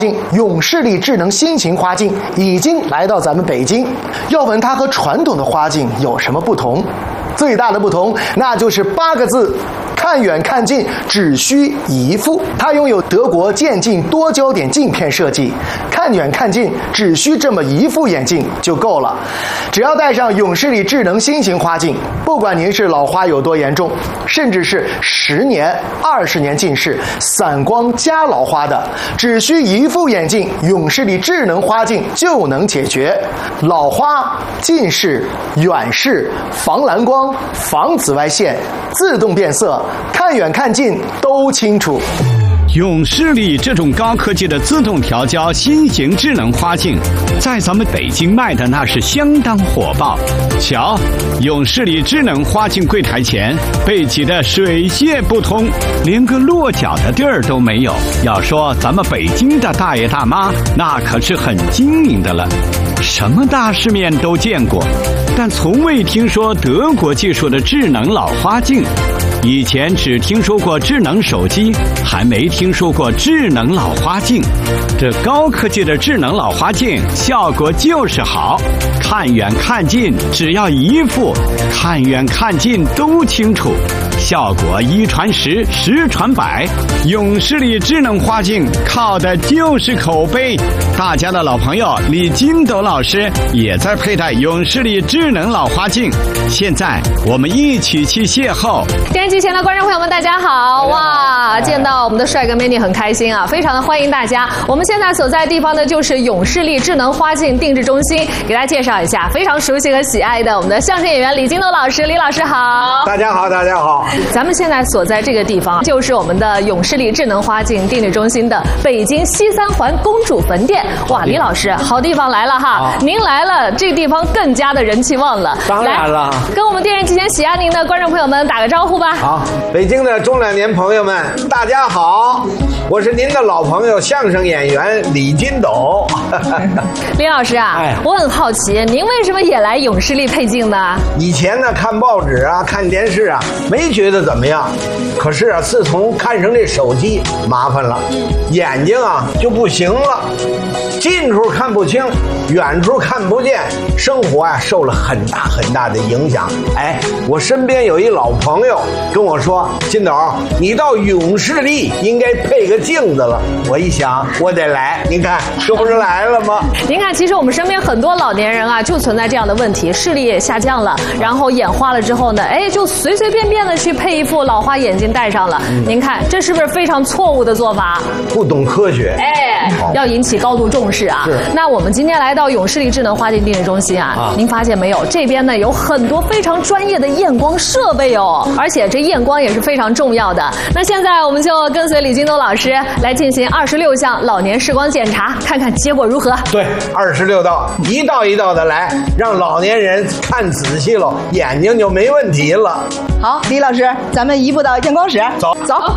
永视力智能新型花镜已经来到咱们北京。要问它和传统的花镜有什么不同？最大的不同，那就是8个字：看远看近，只需一副。它拥有德国渐进多焦点镜片设计，看远看近只需这么一副眼镜就够了。只要戴上永视力智能新型花镜，不管您是老花有多严重，甚至是10年、20年近视、散光加老花的，只需一副眼镜，永视力智能花镜就能解决老花、近视、远视、防蓝光、防紫外线、自动变色，看远看近都清楚。 永视力这种高科技的自动调焦新型智能花镜，在咱们北京卖的那是相当火爆。瞧，永视力智能花镜柜台前被挤得水泄不通，连个落脚的地儿都没有。要说咱们北京的大爷大妈，那可是很精明的了，什么大世面都见过，但从未听说德国技术的智能老花镜。以前只听说过智能手机，还没听说过智能老花镜。这高科技的智能老花镜效果就是好，看远看近只要一副，看远看近都清楚，效果1传10，10传100。永视力智能花镜靠的就是口碑。大家的老朋友李金斗老师也在佩戴永视力智能老花镜，现在我们一起去邂逅。 电视机前的观众朋友们，大家好！哇，见到我们的帅哥美女很开心啊，非常的欢迎大家。我们现在所在地方呢，就是永视力智能花镜定制中心，给大家介绍一下非常熟悉和喜爱的我们的相声演员李金斗老师。李老师好！ 大家好，大家好！ 咱们现在所在这个地方，就是我们的永视力智能花镜定制中心的北京西3环公主坟店。哇，李老师，好地方来了哈！您来了，这个地方更加的人气旺了。 当然了， 跟我们电视机前喜爱您的观众朋友们打个招呼吧。 好，北京的中老年朋友们，大家好，我是您的老朋友相声演员李金斗。 李老师啊，我很好奇，您为什么也来永视力配镜呢？ 以前呢，看报纸啊，看电视啊，没觉得怎么样。可是啊，自从看上这手机，麻烦了，眼睛啊就不行了，近处看不清，远处看不见，生活啊受了很大很大的影响。哎，我身边有一老朋友跟我说，金斗，你到永视力应该配个镜子了。我一想，我得来，您看这不是来了吗？ 您看，其实我们身边很多老年人啊，就存在这样的问题，视力也下降了，然后眼花了之后呢，哎，就随随便便的去配一副老花眼镜戴上了。您看，这是不是非常错误的做法？ 不懂科学， 哎，要引起高度重视啊。那我们今天来到永视力智能花镜定制中心啊，您发现没有？这边呢有很多非常专业的验光设备哦，而且这验光也是非常重要的。那现在我们就跟随李金斗老师来进行26项老年视光检查，看看结果如何。 对，26道，一道一道的来，让老年人看仔细了，眼睛就没问题了。 好，李老师，咱们移步到验光室， 走。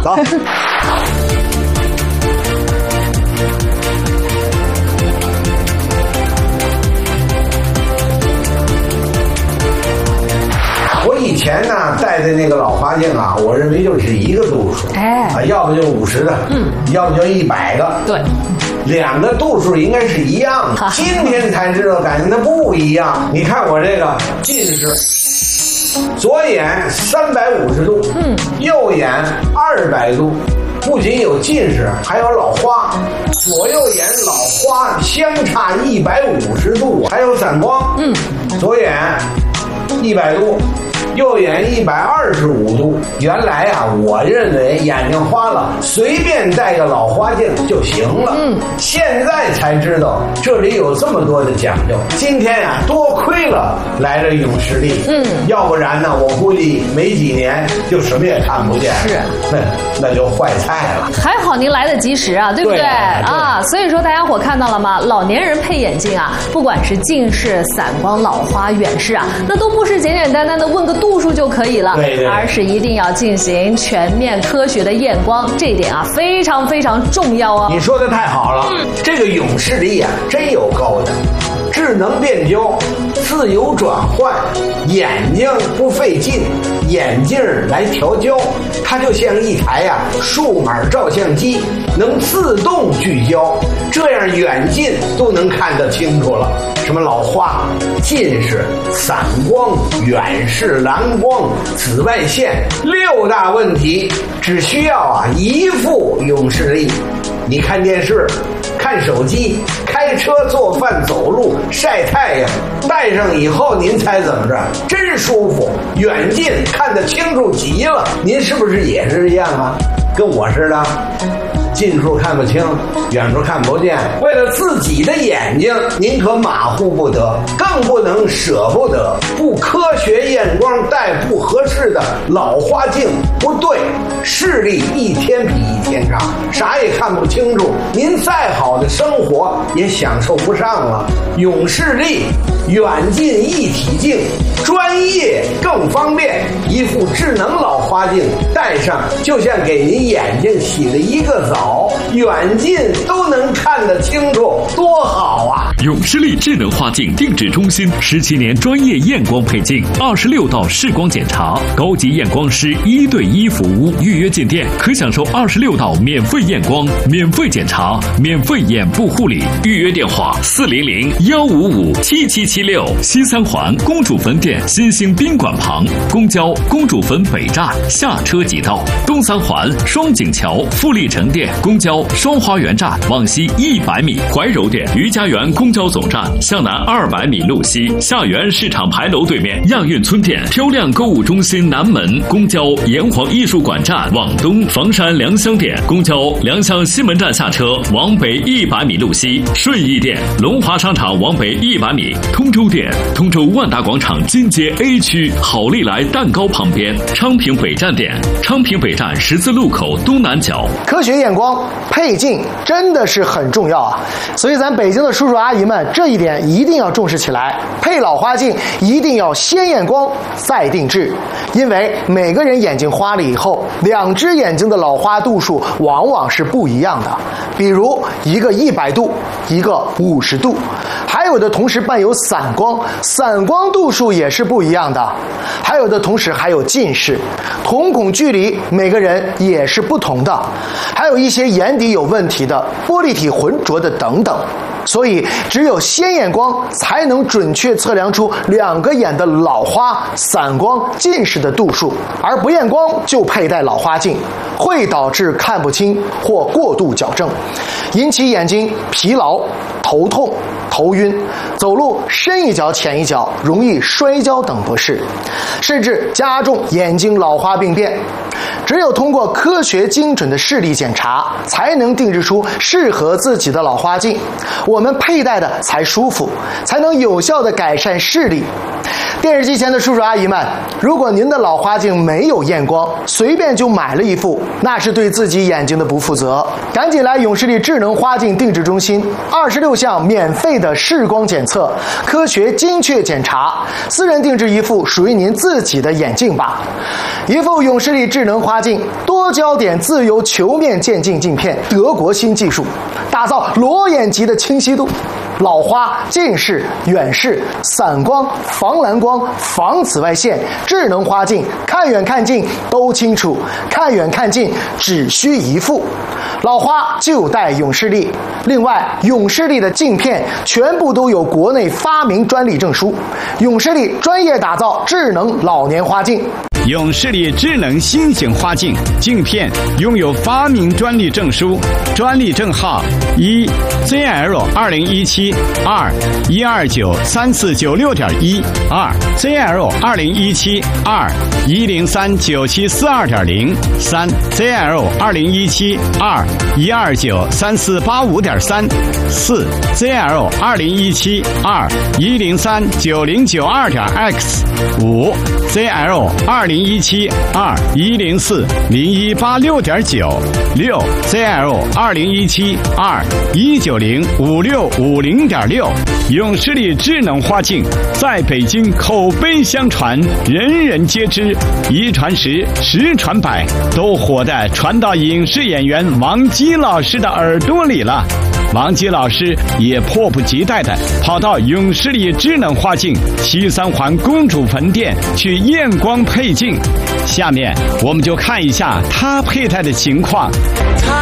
我以前呢戴的那个老花镜啊，我认为就是一个度数，要不就50的，要不就100个， 对 ，2个度数应该是一样的。今天才知道，感觉它不一样。你看我这个近视，左眼350度，右眼200度，不仅有近视，还有老花。左右眼老花相差150度，还有散光，左眼100度。右眼125度。原来啊，我认为眼睛花了，随便戴个老花镜就行了。现在才知道这里有这么多的讲究。今天呀，多亏了来了永视力。要不然呢，我估计没几年就什么也看不见。是，那就坏菜了。 还好您来得及时啊，对不对？啊，所以说大家伙看到了吗？老年人配眼镜啊，不管是近视、散光、老花、远视啊，那都不是简简单单的问个度数就可以了，而是一定要进行全面科学的验光，这一点啊非常非常重要哦。 你说的太好了，这个永视力啊真有高的。 智能变焦，自由转换，眼睛不费劲，眼镜来调焦，它就像一台数码照相机，能自动聚焦，这样远近都能看得清楚了。什么老花、近视、散光、远视、蓝光、紫外线6大问题，只需要一副永视力。你看电视、看手机、开车、做饭、走路、晒太阳，戴上以后您猜怎么着？真舒服，远近看得清楚极了。您是不是也是这样啊？跟我似的，近处看不清，远处看不见。为了自己的眼睛，您可马虎不得，更不能舍不得。不科学验光戴不合适的老花镜，不对，视力一天比一天差，啥也看不清楚，您再好的生活也享受不上了。永视力远近一体镜，专业更方便，一副智能老花镜戴上，就像给您眼睛洗了一个澡，远近都能看得清楚，多好啊！ 永视力智能花镜定制中心17年专业验光配镜，26道视光检查，高级验光师1对1服务，预约进店可享受26道免费验光、免费检查、免费眼部护理。预约电话400-155-7776，西三环公主坟店新兴宾馆旁，公交公主坟北站下车即到；东三环双井桥富力城店公交双花园站往西100米，怀柔店余家园公交总站向南200米路西，下园市场牌楼对面亚运村店漂亮购物中心南门，公交炎黄艺术馆站往东房山良乡店公交良乡西门站下车往北100米路西，顺义店龙华商场往北100米，通州店通州万达广场金街 A 区好利来蛋糕旁边，昌平北站店昌平北站十字路口东南角。 科学验光配镜真的是很重要啊，所以咱北京的叔叔阿姨们这一点一定要重视起来。配老花镜一定要先验光再定制，因为每个人眼睛花了以后，2只眼睛的老花度数往往是不一样的，比如一个100度，一个50度，还有的同时伴有散光，散光度数也是不一样的，还有的同时还有近视，瞳孔距离每个人也是不同的，还有一些眼底有问题的、玻璃体浑浊的等等。所以只有先验光才能准确测量出2个眼的老花、散光、近视的度数，而不验光就佩戴老花镜会导致看不清或过度矫正，引起眼睛疲劳、头痛、头晕，走路深一脚浅一脚，容易摔跤等不适，甚至加重眼睛老花病变。只有通过科学精准的视力检查，才能定制出适合自己的老花镜，我们佩戴的才舒服，才能有效地改善视力。电视机前的叔叔阿姨们，如果您的老花镜没有验光，随便就买了一副，那是对自己眼睛的不负责。赶紧来永视力智能花镜定制中心，26项免费的视光检测，科学精确检查，私人定制一副属于您自己的眼镜吧。一副永视力智能花镜，多焦点自由球面渐进镜片，德国新技术，打造裸眼级的清晰度。老花、近视、远视、散光、防蓝光、防紫外线，智能花镜，看远看近都清楚，看远看近只需一副。老花就戴永视力，另外永视力的镜片全部都有国内发明专利证书，永视力专业打造智能老年花镜。 永视力智能新型花镜镜片拥有发明专利证书，专利证号1ZL2017 2129349.1 2ZL2017 2103972.0 3ZL2017 2129345.3 4ZL2017 2103092.x 5ZL2017 ，201720186.9，6ZL201721905650.6，永视力智能花镜在北京口碑相传，人人皆知，一传十，十传百，都火的传到影视演员王姬老师的耳朵里了。王姬老师也迫不及待地跑到永视力智能花镜西三环公主坟店去验光配镜。下面我们就看一下他佩戴的情况。